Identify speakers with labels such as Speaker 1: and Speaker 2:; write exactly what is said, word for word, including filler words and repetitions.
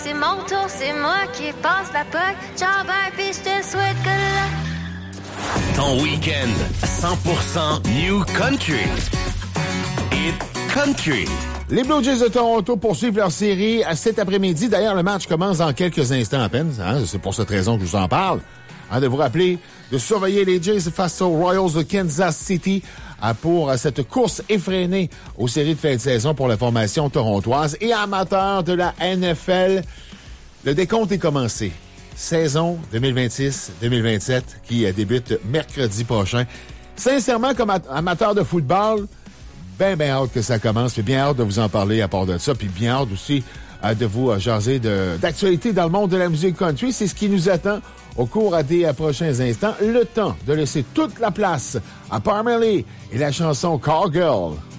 Speaker 1: C'est mon tour, c'est moi qui passe la poque. Ciao, bye, pis je te souhaite que là.
Speaker 2: Ton week-end cent pour cent New Country. Hit Country.
Speaker 3: Les Blue Jays de Toronto poursuivent leur série cet après-midi. D'ailleurs, le match commence dans quelques instants à peine. Hein? C'est pour cette raison que je vous en parle. Hein, de vous rappeler de surveiller les Jays face aux Royals de Kansas City pour cette course effrénée aux séries de fin de saison pour la formation torontoise. Et amateurs de la N F L, le décompte est commencé. Saison deux mille vingt-six deux mille vingt-sept qui débute mercredi prochain. Sincèrement, comme amateur de football, ben, ben hâte que ça commence. Puis bien hâte de vous en parler à part de ça. Puis bien hâte aussi euh, de vous euh, jaser de, d'actualité dans le monde de la musique country. C'est ce qui nous attend au cours des euh, prochains instants. Le temps de laisser toute la place à Parmalee et la chanson Call Girl.